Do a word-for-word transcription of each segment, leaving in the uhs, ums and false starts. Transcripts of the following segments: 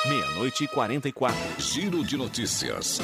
Meia-noite e quarenta e quatro. Giro de notícias.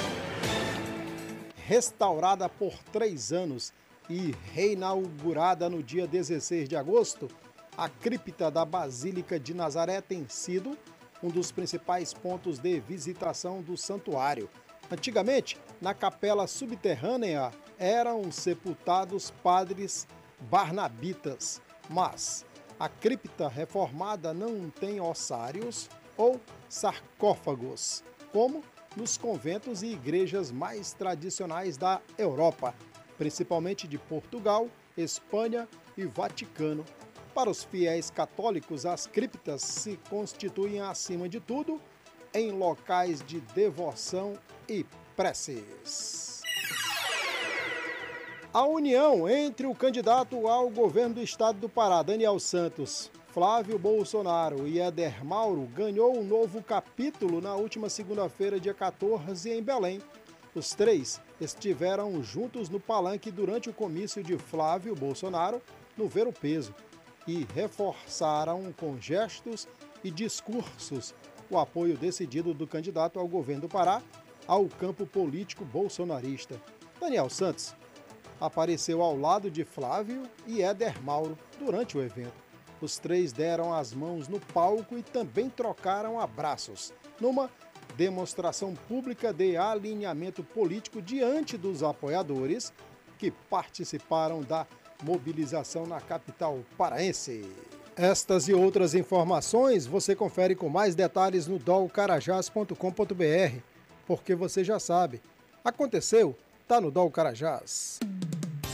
Restaurada por três anos e reinaugurada no dia dezesseis de agosto, a cripta da Basílica de Nazaré tem sido um dos principais pontos de visitação do santuário. Antigamente, na capela subterrânea eram sepultados padres barnabitas, mas a cripta reformada não tem ossários ou sarcófagos, como nos conventos e igrejas mais tradicionais da Europa, principalmente de Portugal, Espanha e Vaticano. Para os fiéis católicos, as criptas se constituem, acima de tudo, em locais de devoção e preces. A união entre o candidato ao governo do estado do Pará, Daniel Santos, Flávio Bolsonaro e Éder Mauro ganhou um novo capítulo na última segunda-feira, dia quatorze, em Belém. Os três estiveram juntos no palanque durante o comício de Flávio Bolsonaro no Ver o Peso e reforçaram com gestos e discursos o apoio decidido do candidato ao governo do Pará ao campo político bolsonarista. Daniel Santos apareceu ao lado de Flávio e Éder Mauro durante o evento. Os três deram as mãos no palco e também trocaram abraços, numa demonstração pública de alinhamento político diante dos apoiadores que participaram da mobilização na capital paraense. Estas e outras informações você confere com mais detalhes no dol carajás ponto com ponto br, porque você já sabe, aconteceu, tá no Dol Carajás.